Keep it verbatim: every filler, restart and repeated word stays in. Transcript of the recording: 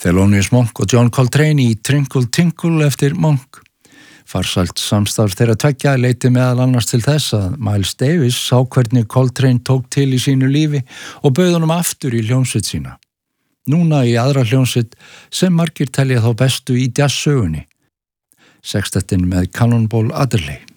Thelonious Monk og John Coltrane í Twinkle Tinkle eftir Monk. Farsælt samstarf þeirra tveggja leiddi meðal annars til þess að Miles Davis sá hvernig Coltrane tók til í sínu lífi og bauð honum aftur í hljómsveit sína. Núna í aðra hljómsveit sem margir telja þá bestu í jazzsögunni. Sextettinn með Cannonball Adderley.